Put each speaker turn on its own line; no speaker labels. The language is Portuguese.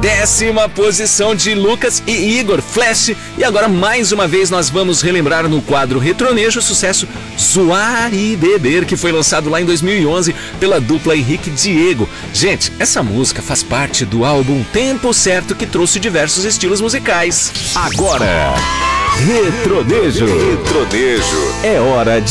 10ª posição de Lucas e Igor, Flash. E agora, mais uma vez, nós vamos relembrar no quadro Retronejo o sucesso Zoar e Beber, que foi lançado lá em 2011 pela dupla Henrique e Diego. Gente, essa música faz parte do álbum Tempo Certo, que trouxe diversos estilos musicais.
Agora, Retronejo. É hora de